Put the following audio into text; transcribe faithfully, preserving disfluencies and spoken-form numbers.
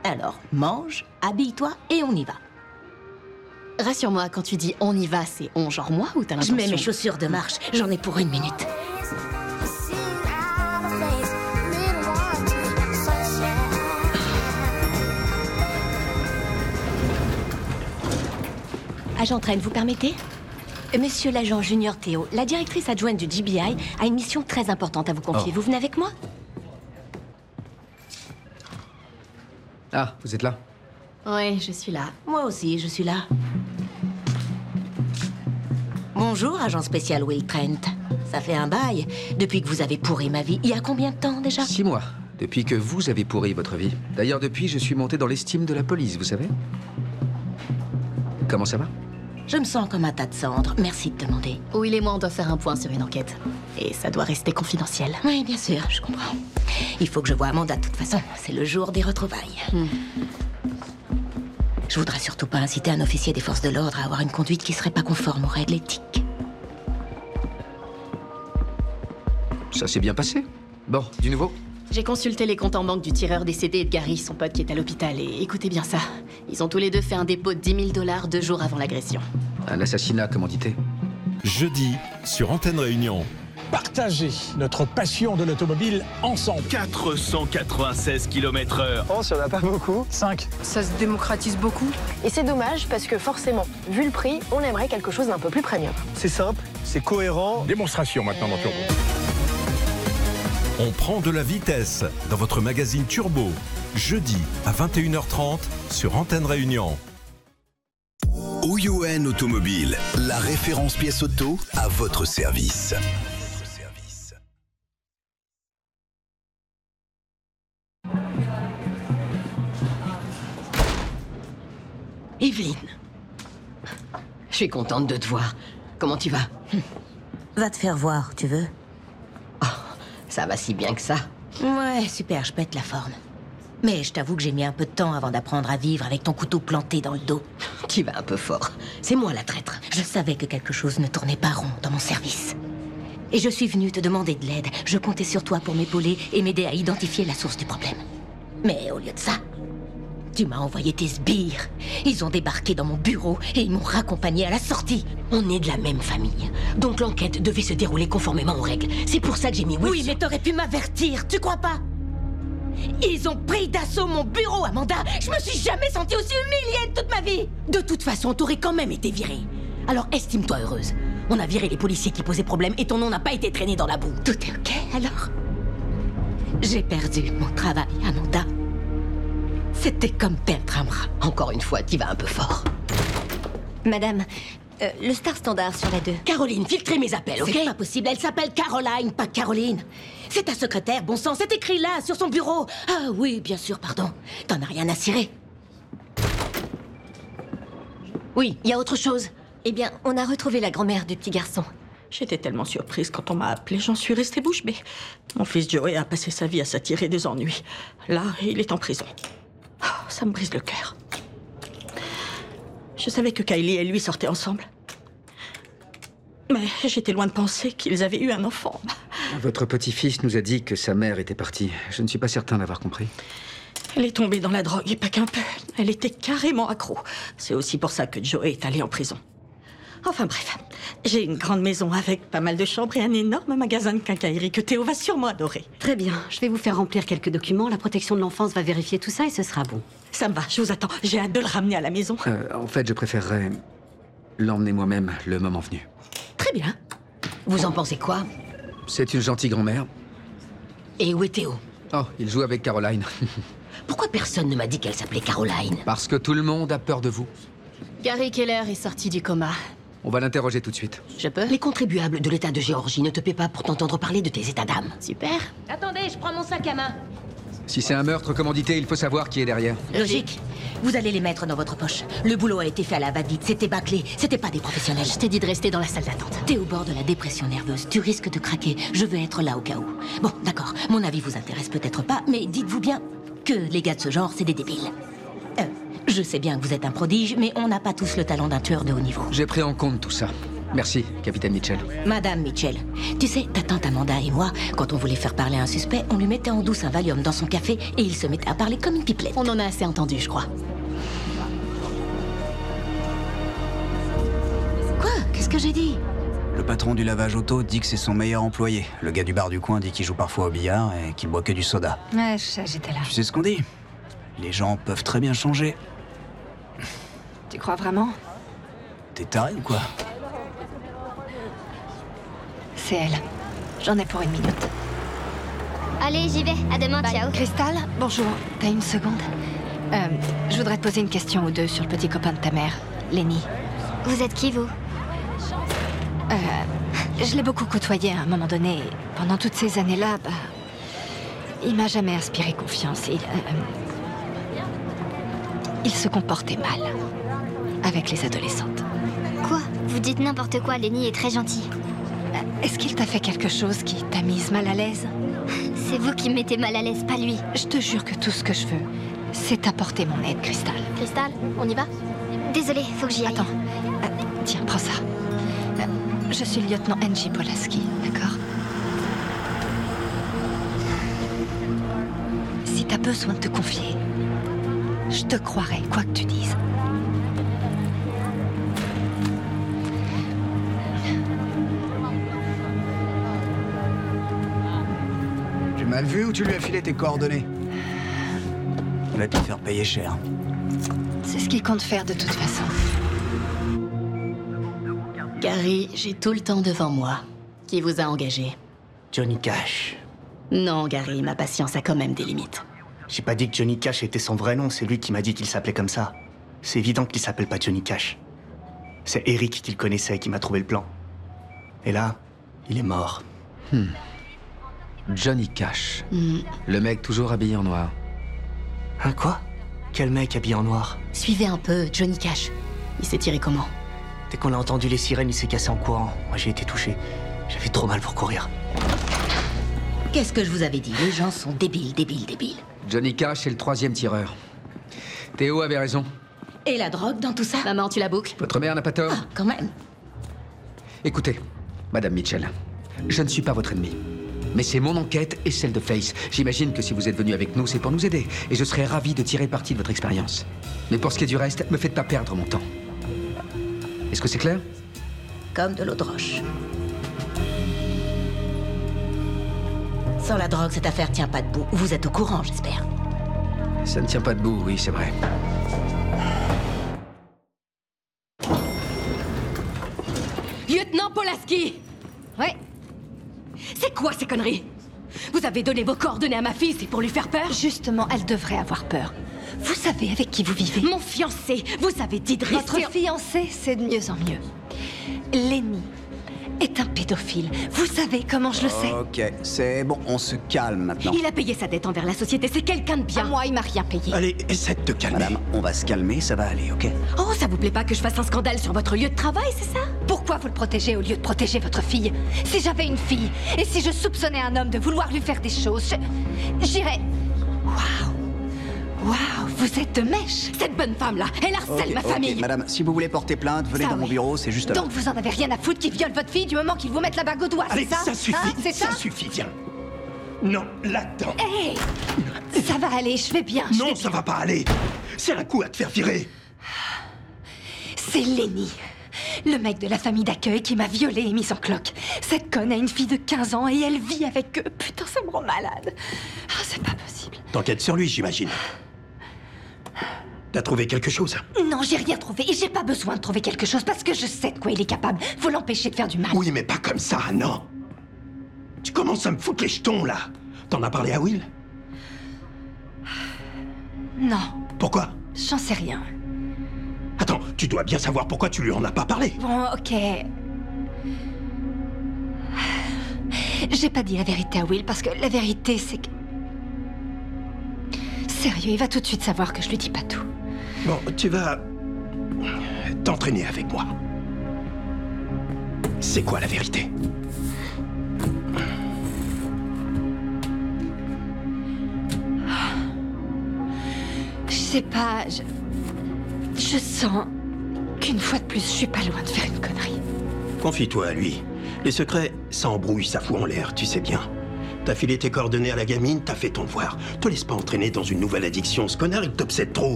Alors, mange, habille-toi et on y va. Rassure-moi, quand tu dis on y va, c'est on genre moi ou t'as Je l'intention? mets mes chaussures de marche, j'en ai pour une minute. Agent Train, vous permettez? Monsieur l'agent junior Théo, la directrice adjointe du G B I a une mission très importante à vous confier. Oh. Vous venez avec moi? Ah, vous êtes là? Oui, je suis là. Moi aussi, je suis là. Bonjour, agent spécial Will Trent. Ça fait un bail. Depuis que vous avez pourri ma vie, il y a combien de temps déjà? Six mois. Depuis que vous avez pourri votre vie. D'ailleurs, depuis, je suis monté dans l'estime de la police, vous savez? Comment ça va? Je me sens comme un tas de cendres. Merci de demander. Will et moi, on doit faire un point sur une enquête. Et ça doit rester confidentiel. Oui, bien sûr, je comprends. Il faut que je voie Amanda de toute façon. C'est le jour des retrouvailles. Hmm. Je voudrais surtout pas inciter un officier des forces de l'ordre à avoir une conduite qui serait pas conforme aux règles éthiques. Ça s'est bien passé. Bon, du nouveau? J'ai consulté les comptes en banque du tireur décédé et de Gary, son pote qui est à l'hôpital. Et écoutez bien ça. Ils ont tous les deux fait un dépôt de dix mille dollars deux jours avant l'agression. Un assassinat commandité. Jeudi, sur Antenne Réunion. Partager notre passion de l'automobile ensemble. quatre cent quatre-vingt-seize kilomètres heure. Oh, ça n'a pas beaucoup. cinq. Ça se démocratise beaucoup. Et c'est dommage parce que forcément, vu le prix, on aimerait quelque chose d'un peu plus premium. C'est simple, c'est cohérent. Démonstration maintenant dans Turbo. On prend de la vitesse dans votre magazine Turbo. Jeudi à vingt et une heures trente sur Antenne Réunion. O U N Automobile, la référence pièce auto à votre service. Evelyne, Je suis contente de te voir. Comment tu vas? va te faire voir, tu veux? Ça va si bien que ça. Ouais, super, je pète la forme. Mais je t'avoue que j'ai mis un peu de temps avant d'apprendre à vivre avec ton couteau planté dans le dos. Tu vas un peu fort. C'est moi la traître. Je savais que quelque chose ne tournait pas rond dans mon service. Et je suis venue te demander de l'aide. Je comptais sur toi pour m'épauler et m'aider à identifier la source du problème. Mais au lieu de ça, tu m'as envoyé tes sbires. Ils ont débarqué dans mon bureau et ils m'ont raccompagné à la sortie. On est de la même famille. Donc l'enquête devait se dérouler conformément aux règles. C'est pour ça que j'ai mis Will Oui, sur- mais t'aurais pu m'avertir, tu crois pas? Ils ont pris d'assaut mon bureau, Amanda. Je me suis jamais sentie aussi humiliée de toute ma vie. De toute façon, t'aurais quand même été virée. Alors estime-toi heureuse. On a viré les policiers qui posaient problème et ton nom n'a pas été traîné dans la boue. Tout est ok, alors? J'ai perdu mon travail, Amanda. C'était comme perdre un bras. Encore une fois, t'y vas un peu fort. Madame, euh, le star standard sur la deux. Caroline, filtrez mes appels, ok? C'est pas possible, elle s'appelle Caroline, pas Caroline. C'est ta secrétaire, bon sang, c'est écrit là, sur son bureau. Ah oui, bien sûr, pardon. T'en as rien à cirer. Oui, il y a autre chose. Eh bien, on a retrouvé la grand-mère du petit garçon. J'étais tellement surprise quand on m'a appelée, j'en suis restée bouche bée. Mon fils Joey a passé sa vie à s'attirer des ennuis. Là, il est en prison. Oh, ça me brise le cœur. Je savais que Kylie et lui sortaient ensemble. Mais j'étais loin de penser qu'ils avaient eu un enfant. Votre petit-fils nous a dit que sa mère était partie. Je ne suis pas certain d'avoir compris. Elle est tombée dans la drogue, et pas qu'un peu. Elle était carrément accro. C'est aussi pour ça que Joey est allé en prison. Enfin bref, j'ai une grande maison avec pas mal de chambres et un énorme magasin de quincaillerie que Théo va sûrement adorer. Très bien, je vais vous faire remplir quelques documents. La protection de l'enfance va vérifier tout ça et ce sera bon. Ça me va, je vous attends. J'ai hâte de le ramener à la maison. Euh, en fait, je préférerais l'emmener moi-même le moment venu. Très bien. Vous en pensez quoi? C'est une gentille grand-mère. Et où est Théo? Oh, il joue avec Caroline. Pourquoi personne ne m'a dit qu'elle s'appelait Caroline? Parce que tout le monde a peur de vous. Gary Keller est sorti du coma. On va l'interroger tout de suite. Je peux? Les contribuables de l'État de Géorgie ne te paient pas pour t'entendre parler de tes états d'âme. Super. Attendez, je prends mon sac à main. Si c'est un meurtre commandité, il faut savoir qui est derrière. Logique. Vous allez les mettre dans votre poche. Le boulot a été fait à la va-vite, c'était bâclé, c'était pas des professionnels. Je t'ai dit de rester dans la salle d'attente. T'es au bord de la dépression nerveuse, tu risques de craquer. Je veux être là au cas où. Bon, d'accord, mon avis vous intéresse peut-être pas, mais dites-vous bien que les gars de ce genre, c'est des débiles. Euh, je sais bien que vous êtes un prodige, mais on n'a pas tous le talent d'un tueur de haut niveau. J'ai pris en compte tout ça. Merci, capitaine Mitchell. Madame Mitchell, tu sais, ta tante Amanda et moi, quand on voulait faire parler un suspect, on lui mettait en douce un Valium dans son café et il se mettait à parler comme une pipelette. On en a assez entendu, je crois. Quoi? Qu'est-ce que j'ai dit? Le patron du lavage auto dit que c'est son meilleur employé. Le gars du bar du coin dit qu'il joue parfois au billard et qu'il boit que du soda. Ouais, je sais, j'étais là. Tu sais ce qu'on dit? Les gens peuvent très bien changer. Tu crois vraiment? T'es taré ou quoi? C'est elle. J'en ai pour une minute. Allez, j'y vais. À demain, Bye. ciao. Cristal, bonjour. T'as une seconde? euh, Je voudrais te poser une question ou deux sur le petit copain de ta mère, Lenny. Vous êtes qui, vous? Euh, je l'ai beaucoup côtoyé à un moment donné. Et pendant toutes ces années-là, bah... il m'a jamais inspiré confiance. Il... Euh, il se comportait mal. Avec les adolescentes. Quoi? Vous dites n'importe quoi, Lenny est très gentil. Est-ce qu'il t'a fait quelque chose qui t'a mise mal à l'aise? C'est vous qui me mettez mal à l'aise, pas lui. Je te jure que tout ce que je veux, c'est t'apporter mon aide, Cristal. Cristal, on y va? Désolée, faut que j'y aille. Attends, euh, tiens, prends ça. Euh, je suis le lieutenant Angie Polaski, d'accord? Si t'as besoin de te confier, je te croirai, quoi que tu dises. Mal vu ou tu lui as filé tes coordonnées? Il va te faire payer cher. C'est ce qu'il compte faire de toute façon. Gary, j'ai tout le temps devant moi. Qui vous a engagé? Johnny Cash. Non, Gary, ma patience a quand même des limites. J'ai pas dit que Johnny Cash était son vrai nom, c'est lui qui m'a dit qu'il s'appelait comme ça. C'est évident qu'il s'appelle pas Johnny Cash. C'est Eric qui le connaissait qui m'a trouvé le plan. Et là, il est mort. Hmm. Johnny Cash. Mm. Le mec toujours habillé en noir. Hein, quoi? Quel mec habillé en noir? Suivez un peu, Johnny Cash. Il s'est tiré comment? Dès qu'on a entendu les sirènes, il s'est cassé en courant. Moi, j'ai été touché. J'avais trop mal pour courir. Qu'est-ce que je vous avais dit? Les gens sont débiles, débiles, débiles. Johnny Cash est le troisième tireur. Théo avait raison. Et la drogue dans tout ça? Maman, tu la boucles? Votre mère n'a pas tort. Ah, quand même. Écoutez, Madame Mitchell, je ne suis pas votre ennemi. Mais c'est mon enquête et celle de Face. J'imagine que si vous êtes venu avec nous, c'est pour nous aider. Et je serais ravi de tirer parti de votre expérience. Mais pour ce qui est du reste, me faites pas perdre mon temps. Est-ce que c'est clair? Comme de l'eau de roche. Sans la drogue, cette affaire tient pas debout. Vous êtes au courant, j'espère. Ça ne tient pas debout, oui, c'est vrai. Lieutenant Polaski! Ouais. C'est quoi ces conneries? Vous avez donné vos coordonnées à ma fille, c'est pour lui faire peur? Justement, elle devrait avoir peur. Vous savez avec qui vous vivez? Mon fiancé! Vous avez dit de rester... Votre fiancé, c'est de mieux en mieux. Lenny est un pédophile. Vous savez comment je le sais? Ok, c'est bon, on se calme maintenant. Il a payé sa dette envers la société, c'est quelqu'un de bien. À moi, il m'a rien payé. Allez, essaie de te calmer. Madame, on va se calmer, ça va aller, ok? Oh, ça vous plaît pas que je fasse un scandale sur votre lieu de travail, c'est ça? Pourquoi vous le protégez au lieu de protéger votre fille? Si j'avais une fille, et si je soupçonnais un homme de vouloir lui faire des choses, je... j'irais... Waouh! Waouh, vous êtes de mèche! Cette bonne femme-là, elle harcèle okay, ma okay, famille! Madame, si vous voulez porter plainte, venez ça, dans oui. mon bureau, c'est juste là. Donc vous en avez rien à foutre qu'ils violent votre fille du moment qu'ils vous mettent la bague au doigt, Allez, c'est ça? ça suffit, hein, c'est ça, ça suffit, viens. Non, là-dedans. Hé hey, ça va aller, je vais bien. Je Non, vais ça bien. va pas aller. C'est un coup à te faire virer. C'est Lenny, le mec de la famille d'accueil qui m'a violée et mise en cloque. Cette conne a une fille de quinze ans et elle vit avec eux. Putain, ça me rend malade. Ah, c'est pas possible. T'enquêtes sur lui, j'imagine. T'as trouvé quelque chose? Non, j'ai rien trouvé et j'ai pas besoin de trouver quelque chose parce que je sais de quoi il est capable. Faut l'empêcher de faire du mal. Oui, mais pas comme ça, non. Tu commences à me foutre les jetons, là. T'en as parlé à Will? Non. Pourquoi? J'en sais rien. Attends, tu dois bien savoir pourquoi tu lui en as pas parlé. Bon, ok. J'ai pas dit la vérité à Will parce que la vérité, c'est que... Sérieux, il va tout de suite savoir que je lui dis pas tout. Bon, tu vas... t'entraîner avec moi. C'est quoi la vérité? Je sais pas, je... Je sens qu'une fois de plus, je suis pas loin de faire une connerie. Confie-toi à lui. Les secrets, ça embrouille, ça fout en l'air, tu sais bien. T'as filé tes coordonnées à la gamine, t'as fait ton devoir. Te laisse pas entraîner dans une nouvelle addiction. Ce connard, il t'obsède trop.